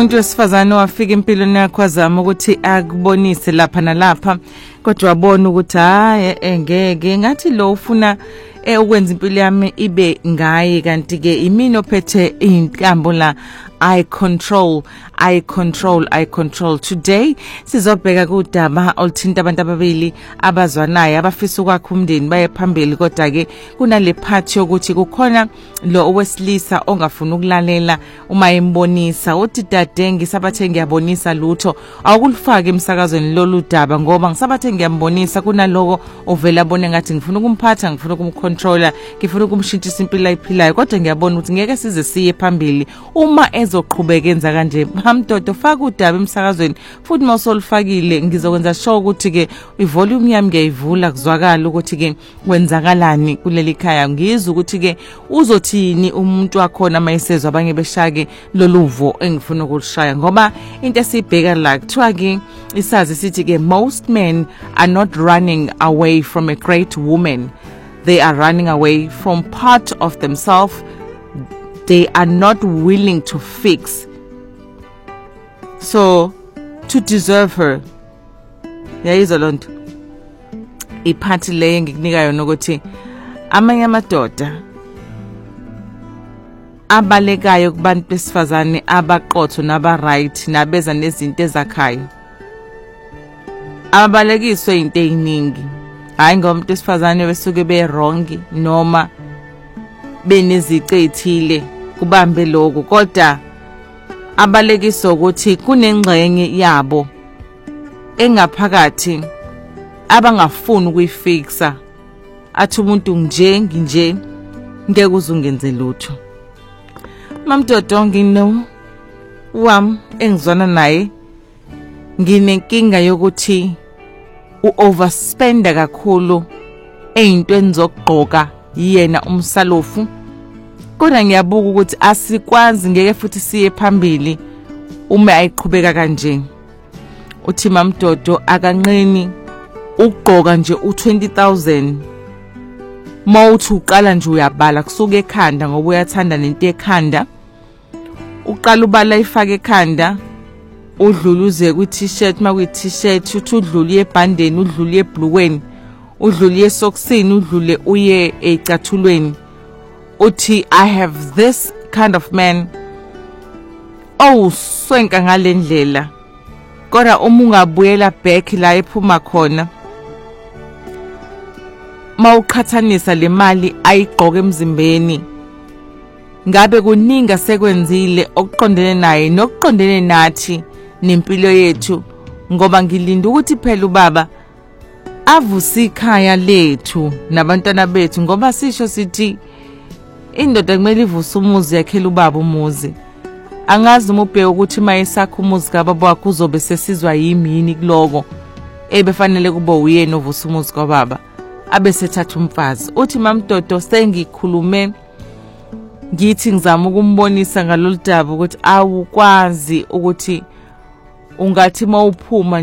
Umuntu wesifazane wafika empilweni yakho azama ukuthi akubonise lapha nalapha kodwa wabona ukuthi hayi ngeke ngathi lo ufuna ukwenza impilo yami ibe ngayi kanti ke imini ophethe inkambo la I control. Today sizobheka kudaba oluthinta abantu ababili abazwanayo abafisa ukwakha umndeni baye phambili kodwa ke kunale part yokuthi kukhona lo owesilisa ongafuna ukulalela uma embonisa uthi dade ngisabathe ngiyabonisa lutho awukulifaka emsakazweni lolu daba ngoba ngisabathe ngiyambonisa kunaloko ovela abone ngathi ngifuna ukumphatha ngifuna ukumcontroller ngifuna ukumshintshisa impilo ayiphilayo kodwa ngiyabona ukuthi ngeke size siye phambili uma ezoqhubeka enza kanje hamdodo faka udaba emsakazweni futhi mawusolifakile ngizokwenza sure ukuthi ke ivolume yami ngiyayivula kuzwakala ukuthi ke kwenzakalani kuleli khaya ngizwe ukuthi ke uzothini umuntu wakhona mayisezwe abanye beshake loluvo engifuna ukulishaya ngoba into esibheka la kuthiwa ke isazi sithi ke most men are not running away from a great woman, they are running away from part of themselves they are not willing to fix so to deserve her. Yayizwa lonto iphathi le ngikunika yona ukuthi amanye amadoda abalekayo kubantu besifazane abaqotho naba right nabeza nezinto ezakhayo abalekiswe into eziningi hayi ngomuntu esifazane besuke be wrong noma benezici ezithile kubambe lokho kodwa abalekiswa ukuthi kunengxenye yabo engaphakathi abangafuni ukuyifixa athi umuntu nje ngeke uzungenze lutho. Mamdodo ngino wam engizwana naye nginenkinga yokuthi uoverspenda kakhulu ezintweni zokugqoka yena umsalofu kodwa ngiyabuka ukuthi asikwazi ngeke futhi siye phambili uma ayiqhubeka kanje. Uthi mamdodo akanqeni ukugqoka nje u20,000 mawuthi uqala nje uyabala kusuka ekhanda ngoba uyathanda nento ekhanda uqala ubala ifake ekhanda udluluze ku t-shirt makuyi t-shirt uthi udlule ebhandeni udlule ebhlukweni udlule esoksini udlule uye ecathulweni uthi I have this kind of man swenka ngalendlela kodwa uma ungabuyela back la ephuma khona mawuqhathanisa le mali ayigqoka emzimbeni ngabe kuningi sekwenzile okuqondene naye nokuqondene nathi nempilo yethu ngoba ngilinda ukuthi phela ubaba avusa ikhaya lethu nabantwana bethu ngoba sisho sithi indoda kumele ivuse umuzi yakhela ubaba umuzi. Angazi umubheke ukuthi mayesakha umuzi kababa wakho uzobe sesizwa yimini kuloko ebefanele kube uyena ovusa umuzi kababa abesethatha umfazi. Uthi mamdodo sengikhulume ngithi ngizama ukumbonisa ngalolu daba ukuthi awukwazi ukuthi ungathi mawuphuma